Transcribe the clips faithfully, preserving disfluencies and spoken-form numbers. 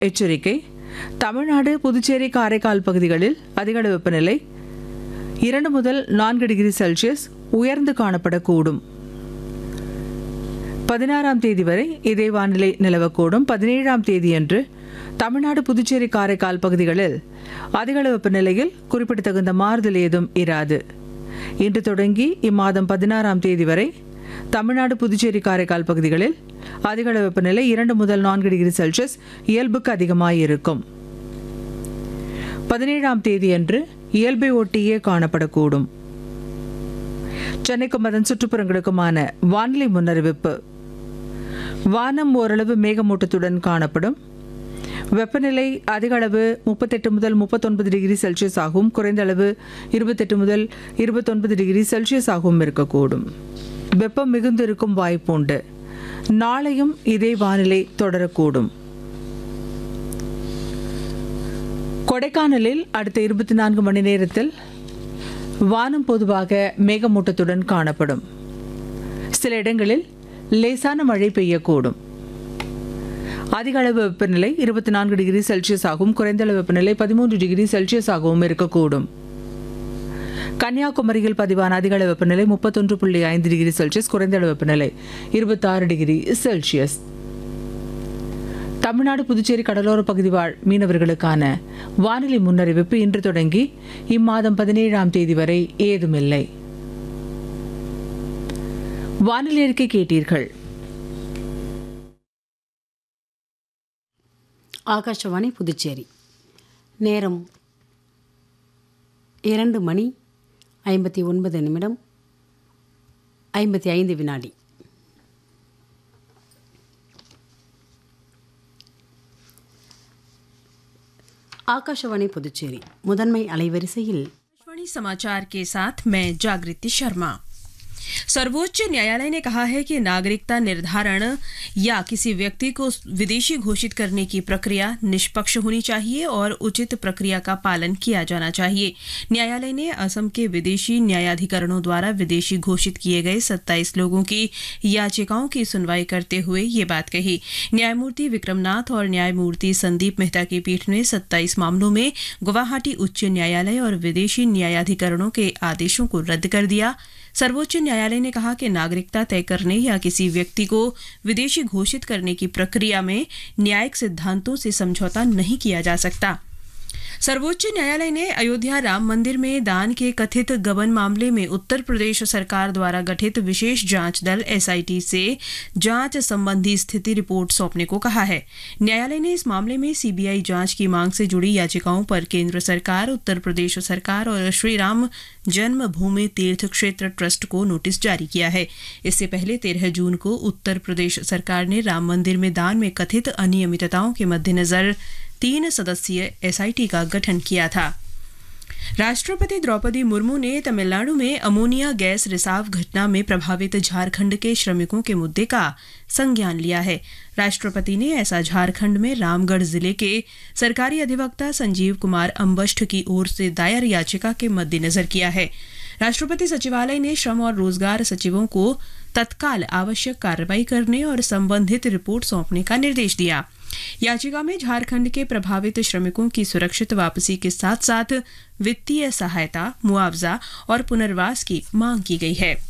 எச்சரிக்கை. தமிழ்நாடு, புதுச்சேரி, காரைக்கால் பகுதிகளில் அதிகளவு வெப்பநிலை இரண்டு முதல் நான்கு டிகிரி செல்சியஸ் உயர்ந்து காணப்படக்கூடும். பதினாறாம் தேதி வரை இதே வானிலை நிலவக்கூடும். பதினேழாம் தேதியன்று தமிழ்நாடு, புதுச்சேரி, காரைக்கால் பகுதிகளில் அதிகளவு வெப்பநிலையில் குறிப்பிடத்தகுந்த மாறுதல் ஏதும் இராது. இன்று தொடங்கி இம்மாதம் பதினாறாம் தேதி வரை தமிழ்நாடு, புதுச்சேரி, காரைக்கால் பகுதிகளில் அதிகளவு வெப்பநிலை இரண்டு முதல் நான்கு டிகிரி செல்சியஸ் இயல்புக்கு அதிகமாயிருக்கும். பதினேழாம் தேதியன்று இயல்பை ஒட்டியே காணப்படக்கூடும். சென்னைக்கும் அதன் சுற்றுப்புறங்களுக்குமான வானிலை முன்னறிவிப்பு. வானம் ஓரளவு மேகமூட்டத்துடன் காணப்படும். வெப்பநிலை அதிக அளவு முப்பத்தெட்டு முதல் முப்பத்தொன்பது டிகிரி செல்சியஸ் ஆகவும் குறைந்த அளவு இருபத்தெட்டு முதல் இருபத்தொன்பது டிகிரி செல்சியஸ் ஆகவும் இருக்கக்கூடும். வெப்பம் மிகுந்திருக்கும் வாய்ப்புண்டு. நாளையும் இதே வானிலை தொடரக்கூடும். கொடைக்கானலில் அடுத்த இருபத்தி நான்கு மணி நேரத்தில் வானம் பொதுவாக மேகமூட்டத்துடன் காணப்படும். சில இடங்களில் லேசான மழை பெய்யக்கூடும். அதிக அளவு வெப்பநிலை இருபத்தி நான்கு டிகிரி செல்சியஸ் ஆகவும் குறைந்த அளவு வெப்பநிலை பதிமூன்று டிகிரி செல்சியஸ் ஆகவும் இருக்கக்கூடும். கன்னியாகுமரியில் பதிவான அதிக அளவு வெப்பநிலை முப்பத்தொன்று புள்ளி ஐந்து டிகிரி செல்சியஸ், குறைந்த அளவு வெப்பநிலை இருபத்தி ஆறு டிகிரி செல்சியஸ். தமிழ்நாடு, புதுச்சேரி கடலோர பகுதி வாழ் மீனவர்களுக்கான வானிலை முன்னறிவிப்பு இன்று தொடங்கி இம்மாதம் பதினேழாம் தேதி வரை ஏதுமில்லை. வானிலை அறிக்கை கேட்டீர்கள். ஆகாஷவாணி புதுச்சேரி. நேரம் இரண்டு மணி ஐம்பத்தி ஒன்பது நிமிடம் ஐம்பத்தி ஐந்து வினாடி. आकाशवाणी पुदुचेरी मुदन्मई अलाइवरिसैयिल समाचार के साथ मैं जागृति शर्मा। सर्वोच्च न्यायालय ने कहा है कि नागरिकता निर्धारण या किसी व्यक्ति को विदेशी घोषित करने की प्रक्रिया निष्पक्ष होनी चाहिए और उचित प्रक्रिया का पालन किया जाना चाहिए। न्यायालय ने असम के विदेशी न्यायाधिकरणों द्वारा विदेशी घोषित किए गए सत्ताईस लोगों की याचिकाओं की सुनवाई करते हुए ये बात कही। न्यायमूर्ति विक्रमनाथ और न्यायमूर्ति संदीप मेहता की पीठ ने सत्ताईस मामलों में गुवाहाटी उच्च न्यायालय और विदेशी न्यायाधिकरणों के आदेशों को रद्द कर दिया। सर्वोच्च न्यायालय ने कहा कि नागरिकता तय करने या किसी व्यक्ति को विदेशी घोषित करने की प्रक्रिया में न्यायिक सिद्धांतों से समझौता नहीं किया जा सकता। सर्वोच्च न्यायालय ने अयोध्या राम मंदिर में दान के कथित गबन मामले में उत्तर प्रदेश सरकार द्वारा गठित विशेष जांच दल एसआईटी से जांच संबंधी स्थिति रिपोर्ट सौंपने को कहा है। न्यायालय ने इस मामले में सीबीआई जांच की मांग से जुड़ी याचिकाओं पर केंद्र सरकार, उत्तर प्रदेश सरकार और श्री राम जन्मभूमि तीर्थ क्षेत्र ट्रस्ट को नोटिस जारी किया है। इससे पहले तेरह जून को उत्तर प्रदेश सरकार ने राम मंदिर में दान में कथित अनियमितताओं के मद्देनजर तीन सदस्यीय एसआईटी का गठन किया था। राष्ट्रपति द्रौपदी मुर्मू ने तमिलनाडु में अमोनिया गैस रिसाव घटना में प्रभावित झारखंड के श्रमिकों के मुद्दे का संज्ञान लिया है। राष्ट्रपति ने ऐसा झारखंड में रामगढ़ जिले के सरकारी अधिवक्ता संजीव कुमार अम्बष्ठ की ओर से दायर याचिका के मद्देनजर किया है। राष्ट्रपति सचिवालय ने श्रम और रोजगार सचिवों को तत्काल आवश्यक कार्रवाई करने और संबंधित रिपोर्ट सौंपने का निर्देश दिया। याचिका में झारखंड के प्रभावित श्रमिकों की सुरक्षित वापसी के साथ साथ वित्तीय सहायता, मुआवजा और पुनर्वास की मांग की गई है।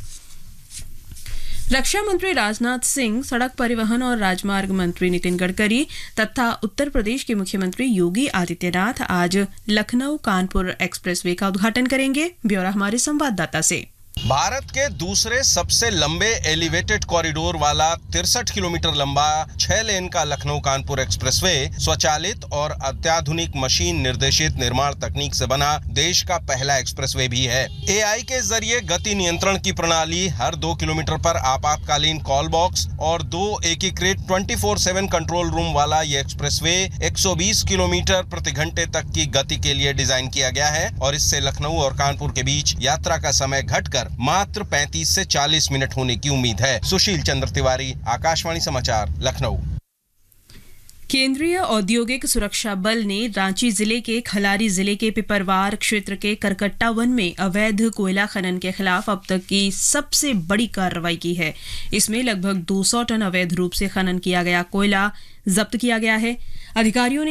रक्षा मंत्री राजनाथ सिंह, सड़क परिवहन और राजमार्ग मंत्री नितिन गडकरी तथा उत्तर प्रदेश के मुख्यमंत्री योगी आदित्यनाथ आज लखनऊ कानपुर एक्सप्रेसवे का उद्घाटन करेंगे। ब्यौरा हमारे संवाददाता से। भारत के दूसरे सबसे लंबे एलिवेटेड कॉरिडोर वाला तिरसठ किलोमीटर लंबा छह लेन का लखनऊ कानपुर एक्सप्रेसवे स्वचालित और अत्याधुनिक मशीन निर्देशित निर्माण तकनीक से बना देश का पहला एक्सप्रेसवे भी है। एआई के जरिए गति नियंत्रण की प्रणाली, हर दो किलोमीटर पर आपातकालीन कॉल बॉक्स और दो एकीकृत चौबीस सात कंट्रोल रूम वाला ये एक्सप्रेसवे एक सौ बीस किलोमीटर प्रति घंटे तक की गति के लिए डिजाइन किया गया है और इससे लखनऊ और कानपुर के बीच यात्रा का समय घटकर मात्र पैंतीस से चालीस मिनट होने की उम्मीद है। सुशील चंद्र तिवारी, आकाशवाणी समाचार, लखनऊ। केंद्रीय औद्योगिक सुरक्षा बल ने रांची जिले के खलारी जिले के पिपरवार क्षेत्र के करकट्टा वन में अवैध कोयला खनन के खिलाफ अब तक की सबसे बड़ी कार्रवाई की है। इसमें लगभग दो सौ टन अवैध रूप से खनन किया गया कोयला जब्त किया गया है। अधिकारियों ने